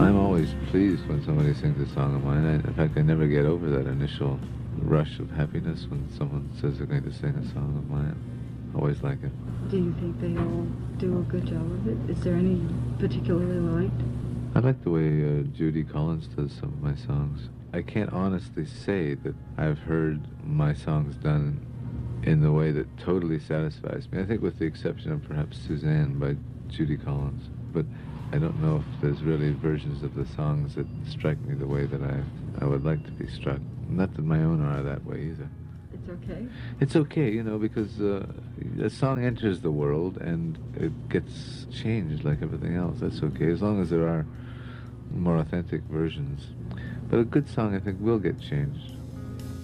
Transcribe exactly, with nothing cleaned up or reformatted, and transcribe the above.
I'm always pleased when somebody sings a song of mine. I, in fact, I never get over that initial rush of happiness when someone says they're going to sing a song of mine. I always like it. Do you think they all do a good job of it? Is there any particularly liked? I like the way uh, Judy Collins does some of my songs. I can't honestly say that I've heard my songs done in the way that totally satisfies me. I think with the exception of perhaps Suzanne by Judy Collins. But I don't know if there's really versions of the songs that strike me the way that I I would like to be struck. Not that my own are that way either. It's okay? It's okay, you know, because uh, a song enters the world and it gets changed like everything else. That's okay, as long as there are more authentic versions. But a good song, I think, will get changed.